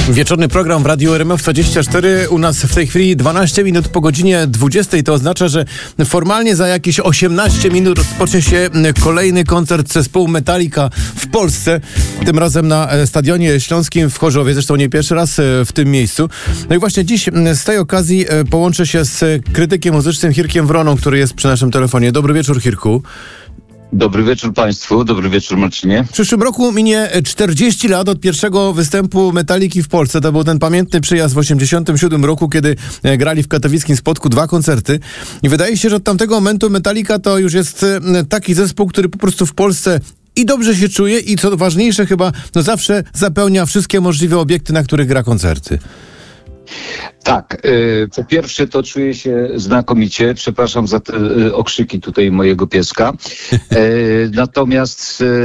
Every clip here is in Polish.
Wieczorny program w Radiu RMF24. U nas w tej chwili 12 minut po godzinie 20. To oznacza, że formalnie za jakieś 18 minut rozpocznie się kolejny koncert zespołu Metallica w Polsce. Tym razem na Stadionie Śląskim w Chorzowie. Zresztą nie pierwszy raz w tym miejscu. No i właśnie dziś z tej okazji połączę się z krytykiem muzycznym Hirkiem Wroną, który jest przy naszym telefonie. Dobry wieczór, Hirku. Dobry wieczór Państwu, dobry wieczór Marcinie. W przyszłym roku minie 40 lat od pierwszego występu Metalliki w Polsce. To był ten pamiętny przyjazd w 1987 roku, kiedy grali w katowickim Spodku 2 koncerty. I wydaje się, że od tamtego momentu Metallica to już jest taki zespół, który po prostu w Polsce i dobrze się czuje i co ważniejsze chyba, zawsze zapełnia wszystkie możliwe obiekty, na których gra koncerty. Tak, po pierwsze to czuję się znakomicie, przepraszam za te okrzyki tutaj mojego pieska, natomiast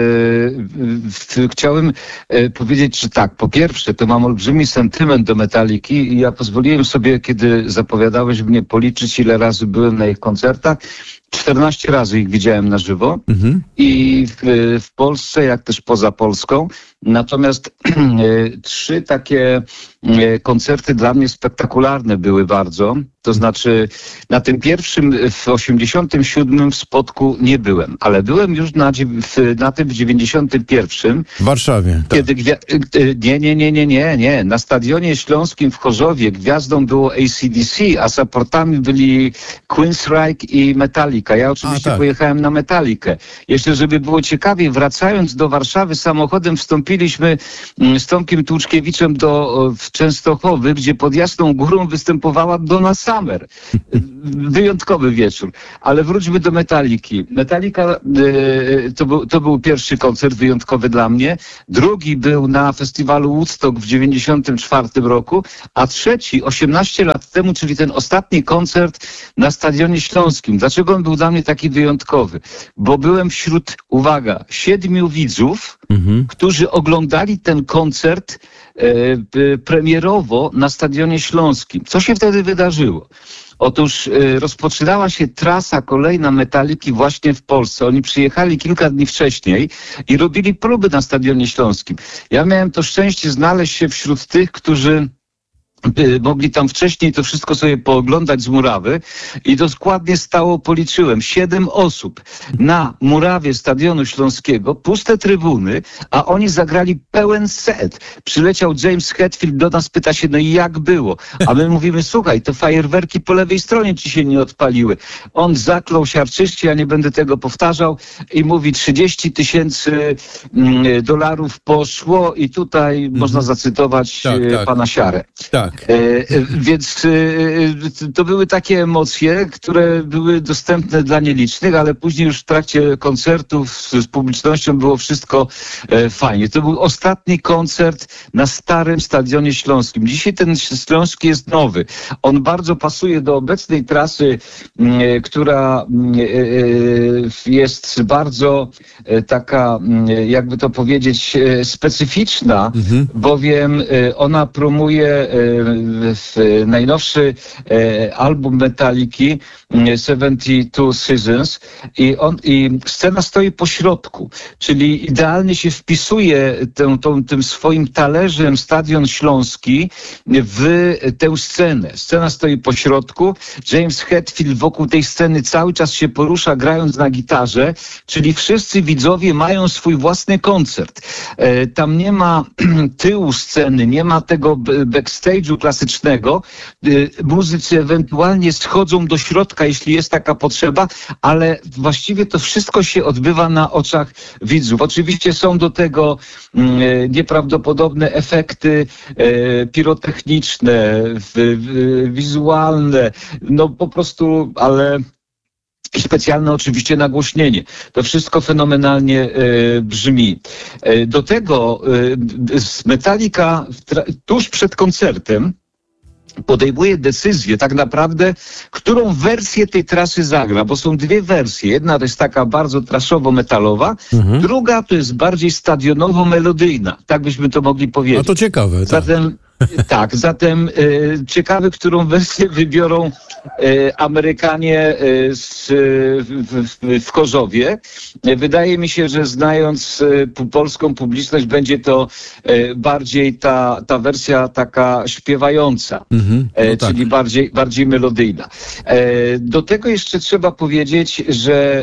chciałem powiedzieć, że tak, po pierwsze to mam olbrzymi sentyment do Metalliki i ja pozwoliłem sobie, kiedy zapowiadałeś mnie, policzyć, ile razy byłem na ich koncertach. 14 razy ich widziałem na żywo i w Polsce, jak też poza Polską. Natomiast 3 takie koncerty dla mnie spektakularne były bardzo. To znaczy na tym pierwszym w 87 w Spodku nie byłem, ale byłem już na tym w 91. W Warszawie. Tak. Kiedy nie. Na Stadionie Śląskim w Chorzowie gwiazdą było AC/DC, a supportami byli Queensryche i Metallica. Ja oczywiście pojechałem na Metallicę. Jeszcze żeby było ciekawiej, wracając do Warszawy samochodem wstąpiliśmy z Tomkiem Tłuczkiewiczem w Częstochowy, gdzie pod Jasną Górą występowała Donna Summer. Wyjątkowy wieczór. Ale wróćmy do Metalliki. Metallica to był pierwszy koncert wyjątkowy dla mnie. Drugi był na festiwalu Woodstock w 94 roku, a trzeci 18 lat temu, czyli ten ostatni koncert na Stadionie Śląskim. Dlaczego on był dla mnie taki wyjątkowy? Bo byłem wśród, uwaga, 7 widzów, którzy oglądali ten koncert premierowo na Stadionie Śląskim. Co się wtedy wydarzyło? Otóż rozpoczynała się trasa kolejna Metalliki właśnie w Polsce. Oni przyjechali kilka dni wcześniej i robili próby na Stadionie Śląskim. Ja miałem to szczęście znaleźć się wśród tych, którzy mogli tam wcześniej to wszystko sobie pooglądać z murawy i dokładnie policzyłem 7 osób na murawie Stadionu Śląskiego, puste trybuny, a oni zagrali pełen set. Przyleciał James Hetfield do nas, pyta się, no i jak było? A my mówimy, słuchaj, to fajerwerki po lewej stronie ci się nie odpaliły. On zaklął siarczyście, ja nie będę tego powtarzał i mówi $30,000 poszło i tutaj można zacytować pana Siarę. Tak. Więc to były takie emocje, które były dostępne dla nielicznych, ale później już w trakcie koncertów z publicznością było wszystko fajnie. To był ostatni koncert na starym Stadionie Śląskim. Dzisiaj ten Śląski jest nowy. On bardzo pasuje do obecnej trasy, która jest bardzo taka, jakby to powiedzieć, specyficzna, bowiem ona promuje najnowszy album Metalliki 72 Seasons i scena stoi po środku, czyli idealnie się wpisuje tym swoim talerzem Stadion Śląski w tę scenę. Scena stoi po środku, James Hetfield wokół tej sceny cały czas się porusza, grając na gitarze, czyli wszyscy widzowie mają swój własny koncert. Tam nie ma tyłu sceny, nie ma tego backstage'u klasycznego. Muzycy ewentualnie schodzą do środka, jeśli jest taka potrzeba, ale właściwie to wszystko się odbywa na oczach widzów. Oczywiście są do tego nieprawdopodobne efekty pirotechniczne, wizualne, no po prostu, ale i specjalne oczywiście nagłośnienie. To wszystko fenomenalnie brzmi. Do tego Metallica tuż przed koncertem podejmuje decyzję tak naprawdę, którą wersję tej trasy zagra, bo są 2 wersje. Jedna to jest taka bardzo traszowo-metalowa, druga to jest bardziej stadionowo-melodyjna. Tak byśmy to mogli powiedzieć. No to ciekawe. Tak. Zatem Tak, zatem ciekawy, którą wersję wybiorą Amerykanie w Chorzowie. Wydaje mi się, że znając polską publiczność, będzie to bardziej ta wersja taka śpiewająca, tak. Czyli bardziej melodyjna. Do tego jeszcze trzeba powiedzieć, że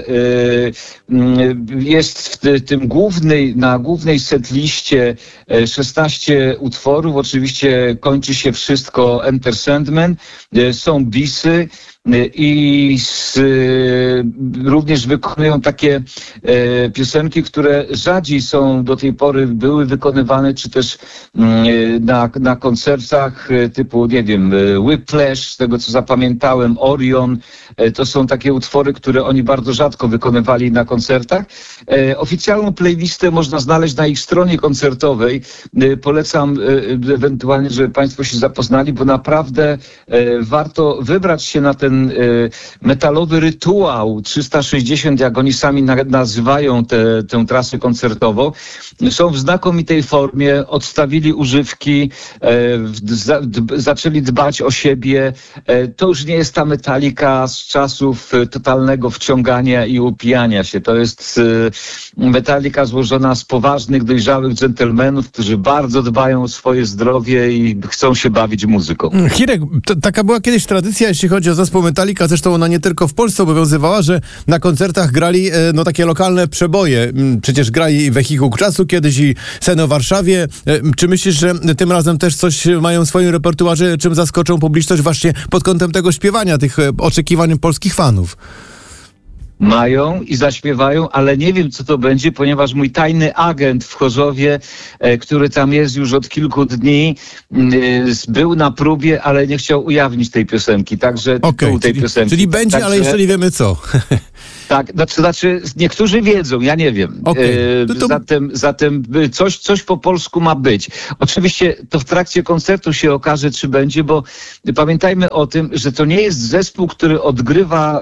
jest na głównej setliście 16 utworów. Oczywiście kończy się wszystko Enter Sandman. Są bisy i również wykonują takie piosenki, które rzadziej są do tej pory były wykonywane, czy też na koncertach typu, nie wiem, Whiplash, z tego co zapamiętałem, Orion. To są takie utwory, które oni bardzo rzadko wykonywali na koncertach. Oficjalną playlistę można znaleźć na ich stronie koncertowej. Polecam ewentualnie, żeby Państwo się zapoznali, bo naprawdę warto wybrać się na ten metalowy rytuał 360, jak oni sami nazywają tę trasę koncertową. Są w znakomitej formie, odstawili używki, zaczęli dbać o siebie. To już nie jest ta Metallica z czasów totalnego wciągania i upijania się. To jest Metallica złożona z poważnych, dojrzałych dżentelmenów, którzy bardzo dbają o swoje zdrowie i chcą się bawić muzyką. Hirek, taka była kiedyś tradycja, jeśli chodzi o zespół Metallica, zresztą ona nie tylko w Polsce obowiązywała, że na koncertach grali takie lokalne przeboje. Przecież grali Wehikuł Czasu kiedyś i Sen o Warszawie. Czy myślisz, że tym razem też coś mają w swoim repertuarze, czym zaskoczą publiczność właśnie pod kątem tego śpiewania, tych oczekiwań polskich fanów? Mają i zaśpiewają, ale nie wiem, co to będzie, ponieważ mój tajny agent w Chorzowie, który tam jest już od kilku dni, był na próbie, ale nie chciał ujawnić tej piosenki, także tytułu tej piosenki. Czyli będzie, także, ale jeszcze nie wiemy co. Tak, znaczy niektórzy wiedzą, ja nie wiem. Zatem coś po polsku ma być. Oczywiście to w trakcie koncertu się okaże, czy będzie, bo pamiętajmy o tym, że to nie jest zespół, który odgrywa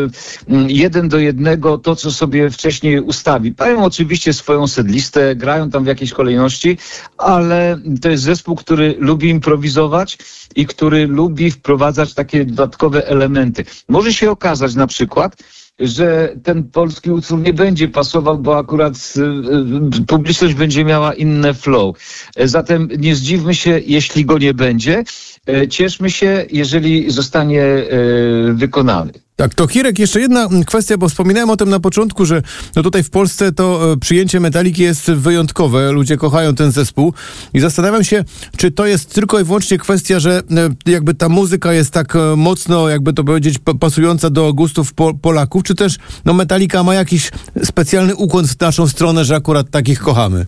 1:1 to, co sobie wcześniej ustawi. Mają oczywiście swoją setlistę, grają tam w jakiejś kolejności, ale to jest zespół, który lubi improwizować i który lubi wprowadzać takie dodatkowe elementy. Może się okazać na przykład, że ten polski utwór nie będzie pasował, bo akurat publiczność będzie miała inne flow. Zatem nie zdziwmy się, jeśli go nie będzie. Cieszmy się, jeżeli zostanie wykonany. Tak, to Hirek, jeszcze jedna kwestia, bo wspominałem o tym na początku, że tutaj w Polsce to przyjęcie Metalliki jest wyjątkowe. Ludzie kochają ten zespół i zastanawiam się, czy to jest tylko i wyłącznie kwestia, że jakby ta muzyka jest tak mocno, jakby to powiedzieć, pasująca do gustów Polaków, czy też Metallika ma jakiś specjalny ukłon w naszą stronę, że akurat takich kochamy?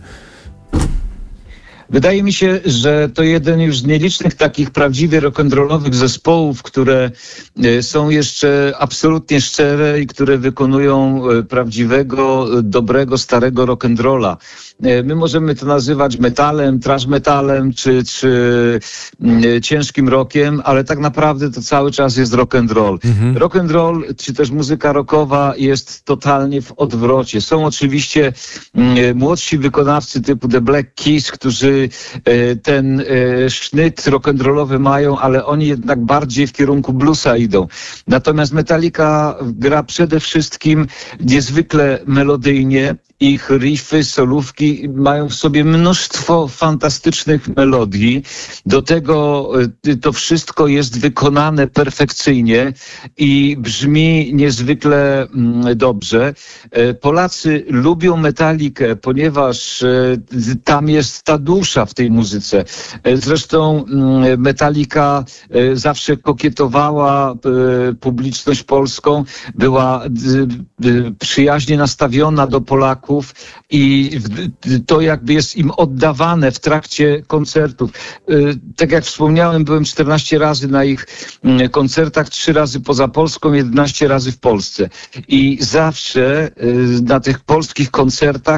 Wydaje mi się, że to jeden już z nielicznych takich prawdziwie rock'n'rollowych zespołów, które są jeszcze absolutnie szczere i które wykonują prawdziwego, dobrego, starego rock'n'rolla. My możemy to nazywać metalem, trash metalem czy ciężkim rockiem, ale tak naprawdę to cały czas jest rock'n'roll. Rock'n'roll czy też muzyka rockowa jest totalnie w odwrocie. Są oczywiście młodsi wykonawcy typu The Black Keys, którzy ten sznyt rock'n'rollowy mają, ale oni jednak bardziej w kierunku bluesa idą. Natomiast Metallica gra przede wszystkim niezwykle melodyjnie. Ich riffy, solówki mają w sobie mnóstwo fantastycznych melodii. Do tego to wszystko jest wykonane perfekcyjnie i brzmi niezwykle dobrze. Polacy lubią Metallikę, ponieważ tam jest ta dusza w tej muzyce. Zresztą Metallica zawsze kokietowała publiczność polską, była przyjaźnie nastawiona do Polaków i to jakby jest im oddawane w trakcie koncertów. Tak jak wspomniałem, byłem 14 razy na ich koncertach, 3 razy poza Polską, 11 razy w Polsce. I zawsze na tych polskich koncertach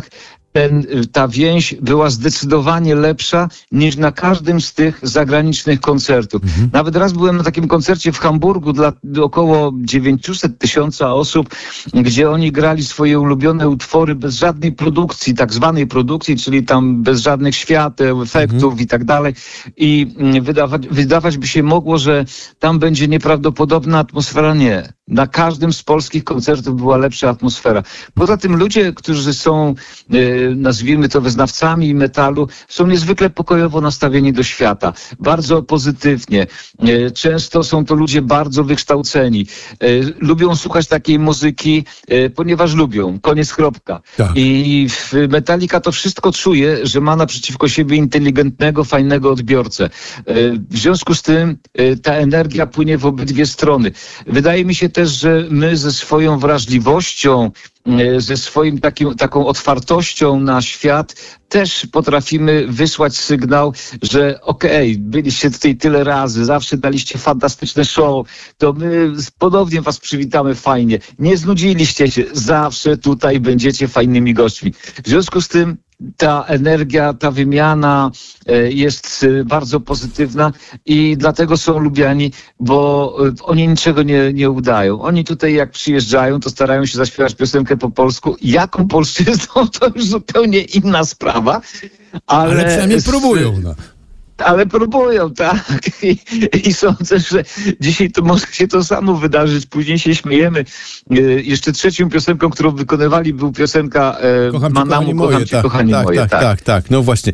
ta więź była zdecydowanie lepsza niż na każdym z tych zagranicznych koncertów. Nawet raz byłem na takim koncercie w Hamburgu dla około 900 000 osób, gdzie oni grali swoje ulubione utwory bez żadnej produkcji, tak zwanej produkcji, czyli tam bez żadnych świateł, efektów i tak dalej. I wydawać by się mogło, że tam będzie nieprawdopodobna atmosfera. Nie. Na każdym z polskich koncertów była lepsza atmosfera. Poza tym ludzie, którzy są, nazwijmy to, wyznawcami metalu, są niezwykle pokojowo nastawieni do świata. Bardzo pozytywnie. Często są to ludzie bardzo wykształceni. Lubią słuchać takiej muzyki, ponieważ lubią. Koniec, kropka. Tak. I Metallica to wszystko czuje, że ma naprzeciwko siebie inteligentnego, fajnego odbiorcę. W związku z tym ta energia płynie w obydwie strony. Wydaje mi się też, że my ze swoją wrażliwością, ze swoim taką otwartością na świat też potrafimy wysłać sygnał, że okej, byliście tutaj tyle razy, zawsze daliście fantastyczne show, to my ponownie was przywitamy fajnie. Nie znudziliście się, zawsze tutaj będziecie fajnymi gośćmi. W związku z tym ta energia, ta wymiana jest bardzo pozytywna i dlatego są lubiani, bo oni niczego nie udają. Oni tutaj jak przyjeżdżają, to starają się zaśpiewać piosenkę po polsku. Jaką polszczyzną, to już zupełnie inna sprawa. Ale przynajmniej próbują. No. Ale próbują, tak. I sądzę, że dzisiaj to może się to samo wydarzyć. Później się śmiejemy. Jeszcze trzecią piosenką, którą wykonywali, był piosenka Manamu, kocham cię, kochanie moje. Tak, no właśnie.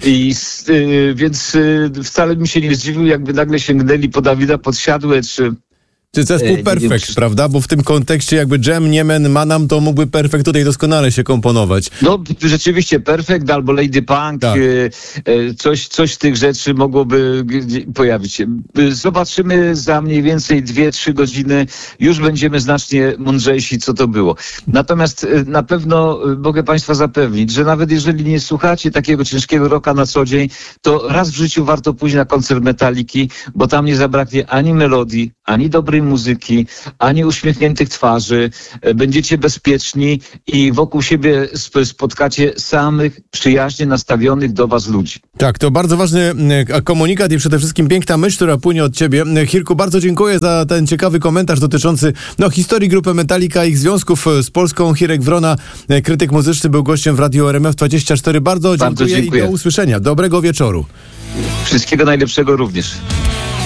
Więc wcale bym się nie zdziwił, jakby nagle sięgnęli po Dawida Podsiadłe, Czy zespół Perfekt, prawda? Bo w tym kontekście jakby Dżem, Niemen, Manam to mógłby Perfekt tutaj doskonale się komponować. No rzeczywiście Perfekt albo Lady Punk, tak. Coś z tych rzeczy mogłoby pojawić się. Zobaczymy za mniej więcej 2-3 godziny, już będziemy znacznie mądrzejsi, co to było. Natomiast na pewno mogę Państwa zapewnić, że nawet jeżeli nie słuchacie takiego ciężkiego rocka na co dzień, to raz w życiu warto pójść na koncert Metalliki, bo tam nie zabraknie ani melodii, ani dobrej muzyki, ani uśmiechniętych twarzy. Będziecie bezpieczni i wokół siebie spotkacie samych przyjaźnie nastawionych do was ludzi. Tak, to bardzo ważny komunikat i przede wszystkim piękna myśl, która płynie od ciebie. Hirku, bardzo dziękuję za ten ciekawy komentarz dotyczący historii grupy Metallica, ich związków z Polską. Hirek Wrona, krytyk muzyczny, był gościem w Radiu RMF24. Bardzo dziękuję i do usłyszenia. Dobrego wieczoru. Wszystkiego najlepszego również.